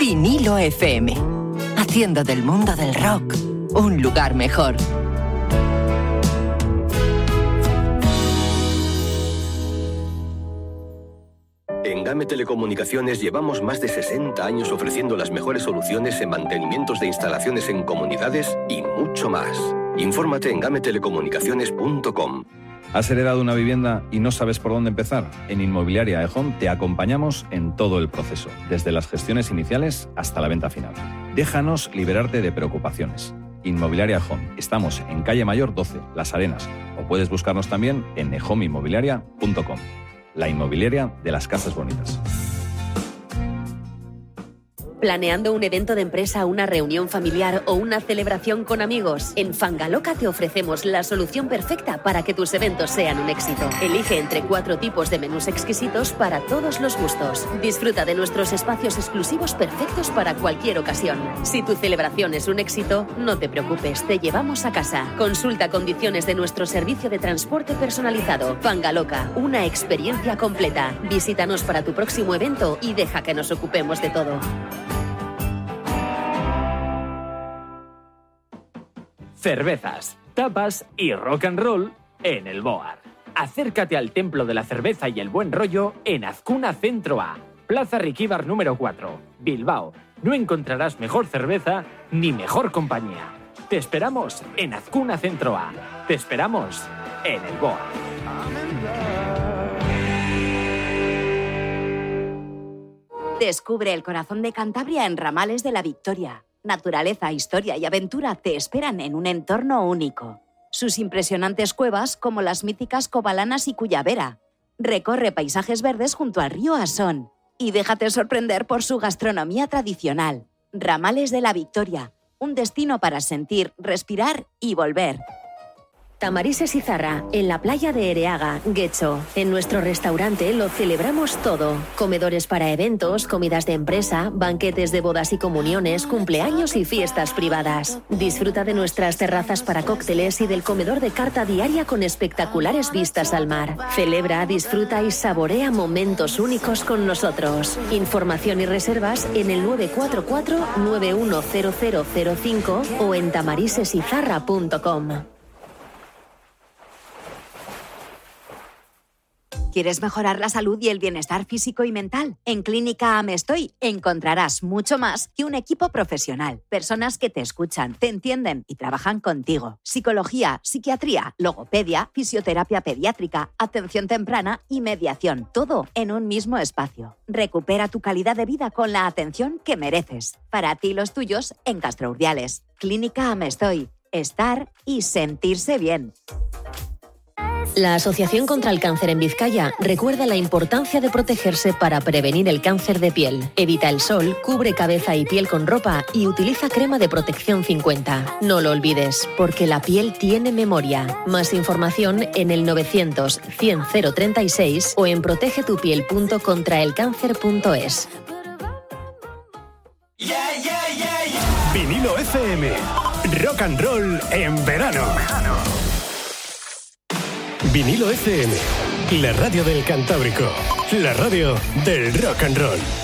Vinilo FM, haciendo del mundo del rock un lugar mejor. En GAME Telecomunicaciones llevamos más de 60 años ofreciendo las mejores soluciones en mantenimientos de instalaciones en comunidades y mucho más. Infórmate en gametelecomunicaciones.com. ¿Has heredado una vivienda y no sabes por dónde empezar? En Inmobiliaria eHome te acompañamos en todo el proceso, desde las gestiones iniciales hasta la venta final. Déjanos liberarte de preocupaciones. Inmobiliaria eHome. Estamos en Calle Mayor 12, Las Arenas, o puedes buscarnos también en eHomeInmobiliaria.com. La inmobiliaria de las casas bonitas. ¿Planeando un evento de empresa, una reunión familiar o una celebración con amigos? En Fangaloca te ofrecemos la solución perfecta para que tus eventos sean un éxito. Elige entre 4 tipos de menús exquisitos para todos los gustos. Disfruta de nuestros espacios exclusivos perfectos para cualquier ocasión. Si tu celebración es un éxito, no te preocupes, te llevamos a casa. Consulta condiciones de nuestro servicio de transporte personalizado. Fangaloca, una experiencia completa. Visítanos para tu próximo evento y deja que nos ocupemos de todo. Cervezas, tapas y rock and roll en el Boar. Acércate al Templo de la Cerveza y el Buen Rollo en Azcuna Centro A, Plaza Riquíbar número 4, Bilbao. No encontrarás mejor cerveza ni mejor compañía. Te esperamos en Azcuna Centro A. Te esperamos en el Boar. Descubre el corazón de Cantabria en Ramales de la Victoria. Naturaleza, historia y aventura te esperan en un entorno único. Sus impresionantes cuevas, como las míticas Covalanas y Cuyavera. Recorre paisajes verdes junto al río Asón. Y déjate sorprender por su gastronomía tradicional. Ramales de la Victoria, un destino para sentir, respirar y volver. Tamarises Izarra, en la playa de Ereaga, Guecho. En nuestro restaurante lo celebramos todo. Comedores para eventos, comidas de empresa, banquetes de bodas y comuniones, cumpleaños y fiestas privadas. Disfruta de nuestras terrazas para cócteles y del comedor de carta diaria con espectaculares vistas al mar. Celebra, disfruta y saborea momentos únicos con nosotros. Información y reservas en el 944-910005 o en tamarisesizarra.com. ¿Quieres mejorar la salud y el bienestar físico y mental? En Clínica Amestoy encontrarás mucho más que un equipo profesional. Personas que te escuchan, te entienden y trabajan contigo. Psicología, psiquiatría, logopedia, fisioterapia pediátrica, atención temprana y mediación. Todo en un mismo espacio. Recupera tu calidad de vida con la atención que mereces. Para ti y los tuyos en Castro Urdiales. Clínica Amestoy. Estar y sentirse bien. La Asociación contra el Cáncer en Vizcaya recuerda la importancia de protegerse para prevenir el cáncer de piel. Evita el sol, cubre cabeza y piel con ropa y utiliza crema de protección 50. No lo olvides, porque la piel tiene memoria. Más información en el 900-100-036 o en protegetupiel.contraelcáncer.es. Vinilo FM. Rock and roll en verano. Vinilo FM, la radio del Cantábrico, la radio del rock and roll.